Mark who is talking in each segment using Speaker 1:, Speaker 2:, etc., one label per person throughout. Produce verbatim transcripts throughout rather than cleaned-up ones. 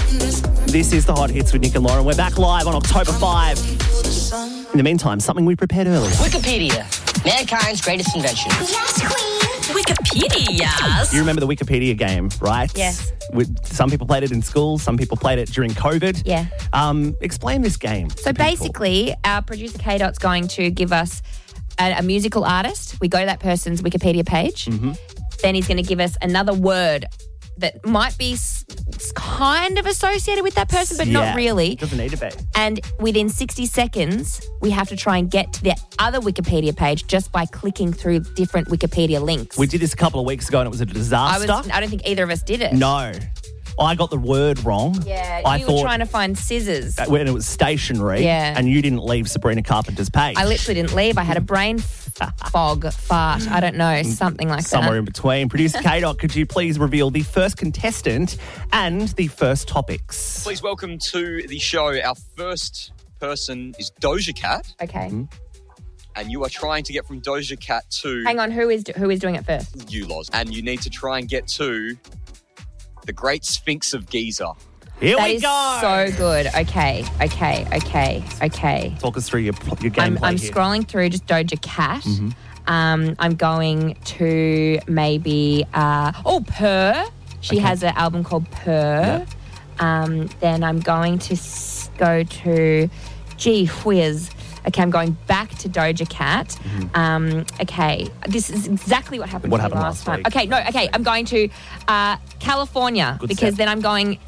Speaker 1: This is The Hot Hits with Nick and Lauren. We're back live on October fifth. In the meantime, something we prepared earlier.
Speaker 2: Wikipedia, mankind's greatest invention.
Speaker 3: Yes, queen.
Speaker 4: Wikipedia.
Speaker 1: You remember the Wikipedia game, right?
Speaker 4: Yes.
Speaker 1: With, some people played it in school. Some people played it during COVID.
Speaker 4: Yeah.
Speaker 1: Um, explain this game.
Speaker 4: So basically, our producer K-Dot's going to give us a, a musical artist. We go to that person's Wikipedia page.
Speaker 1: Mm-hmm.
Speaker 4: Then he's going to give us another word that might be s- kind of associated with that person, but
Speaker 1: Yeah.
Speaker 4: not really.
Speaker 1: Doesn't need to be.
Speaker 4: And within sixty seconds, we have to try and get to the other Wikipedia page just by clicking through different Wikipedia links.
Speaker 1: We did this a couple of weeks ago and it was a
Speaker 4: I,
Speaker 1: disaster.
Speaker 4: was, I don't think either of us did it.
Speaker 1: No. I got the word wrong.
Speaker 4: Yeah,
Speaker 1: I
Speaker 4: you
Speaker 1: thought
Speaker 4: were trying to find scissors.
Speaker 1: when it was stationary.
Speaker 4: Yeah.
Speaker 1: And you didn't leave Sabrina Carpenter's page.
Speaker 4: I literally didn't leave. I had a brain f- fog, fart, I don't know, something like
Speaker 1: Somewhere
Speaker 4: that.
Speaker 1: in between. Producer K-Dot, could you please reveal the first contestant and the first topics?
Speaker 5: Please welcome to the show. Our first person is Doja Cat,
Speaker 4: Okay.
Speaker 5: and you are trying to get from Doja Cat to
Speaker 4: Hang on, who is who is doing it first?
Speaker 5: you, Loz. And you need to try and get to the Great Sphinx of Giza.
Speaker 1: Here
Speaker 4: That
Speaker 1: we
Speaker 4: is
Speaker 1: go.
Speaker 4: so good. Okay, okay, okay, okay.
Speaker 1: Talk us through your, your
Speaker 4: I'm,
Speaker 1: gameplay
Speaker 4: I'm
Speaker 1: here.
Speaker 4: scrolling through just Doja Cat. Um, I'm going to maybe, uh, oh, Purr. She
Speaker 1: Okay.
Speaker 4: has an album called Purr. Um, then I'm going to s- go to, gee whiz. Okay, I'm going back to Doja Cat. Um, okay, this is exactly what happened
Speaker 1: What
Speaker 4: to
Speaker 1: happened
Speaker 4: me
Speaker 1: last
Speaker 4: last time.
Speaker 1: week?
Speaker 4: Okay, no, okay, I'm going to uh, California
Speaker 1: Good
Speaker 4: because
Speaker 1: step.
Speaker 4: then I'm going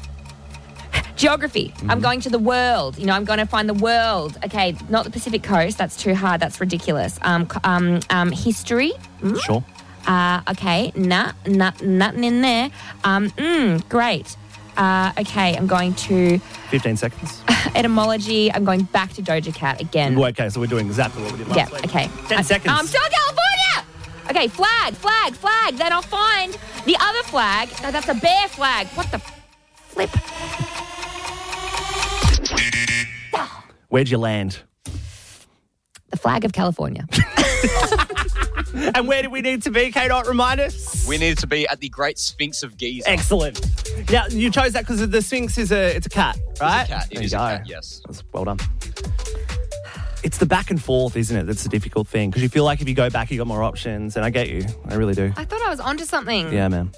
Speaker 4: geography. I'm going to the world. You know, I'm going to find the world. Okay, not the Pacific Coast. That's too hard. That's ridiculous. Um, c- um, um, history. Mm?
Speaker 1: Sure.
Speaker 4: Uh, okay, nah, nah, nothing in there. Um, mm, great. Uh, okay, I'm going to
Speaker 1: fifteen seconds.
Speaker 4: etymology. I'm going back to Doja Cat again.
Speaker 1: Okay, so we're doing exactly what we did last
Speaker 4: Yeah,
Speaker 1: week.
Speaker 4: okay.
Speaker 1: ten
Speaker 4: I-
Speaker 1: seconds.
Speaker 4: I'm still in California! Okay, flag, flag, flag. Then I'll find the other flag. No, that's a bear flag. What the flip?
Speaker 1: Where'd you land?
Speaker 4: The flag of California.
Speaker 1: And where do we need to be, K-Dot? Remind us.
Speaker 5: We needed to be at the Great Sphinx of Giza.
Speaker 1: Excellent. Yeah, you chose that because the Sphinx is a it's a cat, right?
Speaker 5: It's a cat. It
Speaker 1: There
Speaker 5: is
Speaker 1: you
Speaker 5: a
Speaker 1: go.
Speaker 5: cat, yes.
Speaker 1: That's well done. It's the back and forth, isn't it? That's the difficult thing because you feel like if you go back, you got more options, and I get you. I really do.
Speaker 4: I thought I was onto something.
Speaker 1: Yeah, man.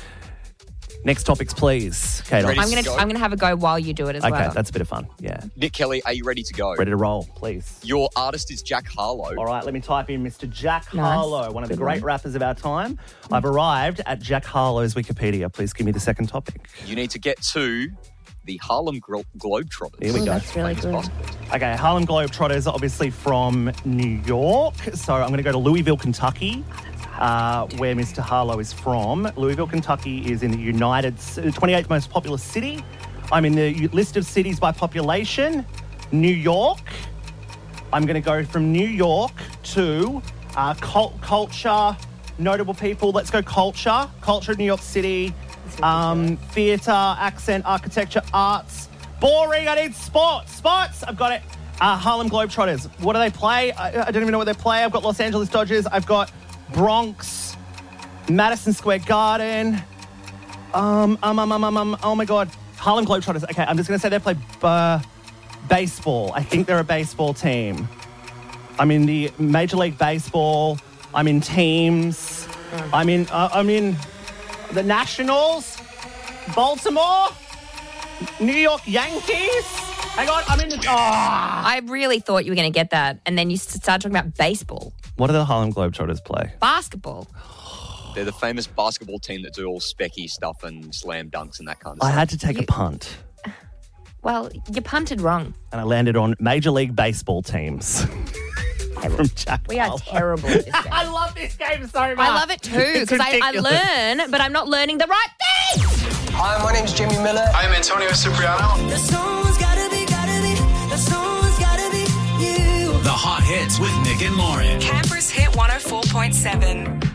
Speaker 1: Next topics, please, K-Dot.
Speaker 5: Ready?
Speaker 4: I'm gonna
Speaker 5: Go.
Speaker 4: I'm gonna have a go while you do it as
Speaker 1: Okay,
Speaker 4: well.
Speaker 1: that's a bit of fun. Yeah.
Speaker 5: Nick Kelly, are you ready to go?
Speaker 1: Ready to roll, please.
Speaker 5: Your artist is Jack Harlow.
Speaker 1: All right, let me type in Mister Jack
Speaker 4: Nice.
Speaker 1: Harlow, one of the
Speaker 4: Good
Speaker 1: great
Speaker 4: one.
Speaker 1: rappers of our time. I've arrived at Jack Harlow's Wikipedia. Please give me the second topic.
Speaker 5: You need to get to the Harlem Glo- Globetrotters.
Speaker 1: Here we
Speaker 4: Oh,
Speaker 1: go.
Speaker 4: that's really
Speaker 5: Famous
Speaker 4: good.
Speaker 5: basketball team.
Speaker 1: Okay, Harlem Globetrotters are obviously from New York. So I'm going to go to Louisville, Kentucky, uh, where Mister Harlow is from. Louisville, Kentucky is in the United, twenty-eighth most populous city. I'm in the list of cities by population. New York. I'm going to go from New York to uh, cult- culture, notable people. Let's go culture. Culture, New York City. Um, theatre, accent, architecture, arts. Boring. I need sports. Sports. I've got it. Uh, Harlem Globetrotters. What do they play? I, I don't even know what they play. I've got Los Angeles Dodgers. I've got Bronx, Madison Square Garden. Um, um, um, um, um, um oh my God. Harlem Globetrotters. Okay, I'm just going to say they play uh, baseball. I think they're a baseball team. I'm in the Major League Baseball. I'm in teams. I'm in, uh, I'm in the Nationals, Baltimore, New York Yankees. Hang on, I'm in the... Oh.
Speaker 4: I really thought you were going to get that, and then you s- started talking about baseball,
Speaker 1: What do the Harlem Globetrotters play?
Speaker 4: basketball.
Speaker 5: They're the famous basketball team that do all specky stuff and slam dunks and that kind of
Speaker 1: I
Speaker 5: stuff.
Speaker 1: had to take
Speaker 4: You-
Speaker 1: a punt,
Speaker 4: Well, you punted wrong.
Speaker 1: and I landed on Major League Baseball teams. From Jack
Speaker 4: We are
Speaker 1: Harlow.
Speaker 4: terrible at this game.
Speaker 1: I love this game so much.
Speaker 4: I love it too
Speaker 1: It's
Speaker 4: because I, I
Speaker 1: ridiculous.
Speaker 4: learn, but I'm not learning the right thing.
Speaker 6: Hi, my name's Jimmy Miller.
Speaker 7: I'm Antonio Cipriano.
Speaker 3: The song's gotta be, gotta be, the song's gotta be you.
Speaker 8: The Hot Hits with Nick and Lauren.
Speaker 9: Campers Hit one oh four point seven.